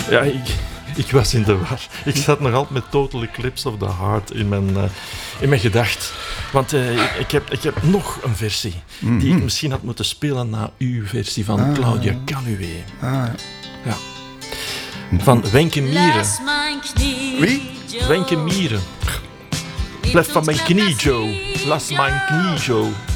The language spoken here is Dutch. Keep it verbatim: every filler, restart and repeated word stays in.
Ja, ik, ik was in de war. Ik zat nog altijd met Total Eclipse of the Heart in mijn, uh, in mijn gedacht. Want uh, ik, ik, heb, ik heb nog een versie mm-hmm. die ik misschien had moeten spelen na uw versie van ah, Claudia Canuet. Ah, ja. Van Wenke Mieren. Wie? Wenke Mieren. Blijf van mijn knie, Joe. Laat mijn knie, Joe.